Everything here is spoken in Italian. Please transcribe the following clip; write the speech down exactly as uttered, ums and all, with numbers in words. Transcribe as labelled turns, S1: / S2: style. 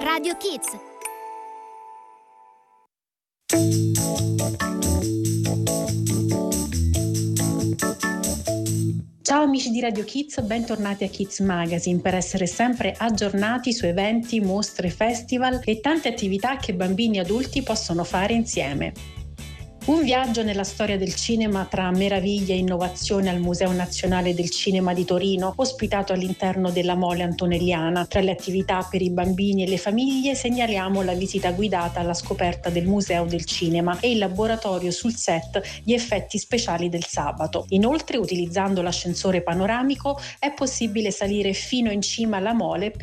S1: Radio Kids.
S2: Ciao amici di Radio Kids, bentornati a Kids Magazine per essere sempre aggiornati su eventi, mostre, festival e tante attività che bambini e adulti possono fare insieme. Un viaggio nella storia del cinema tra meraviglia e innovazione al Museo Nazionale del Cinema di Torino, ospitato all'interno della Mole Antonelliana. Tra le attività per i bambini e le famiglie segnaliamo la visita guidata alla scoperta del Museo del Cinema e il laboratorio sul set di effetti speciali del sabato. Inoltre, utilizzando l'ascensore panoramico, è possibile salire fino in cima alla Mole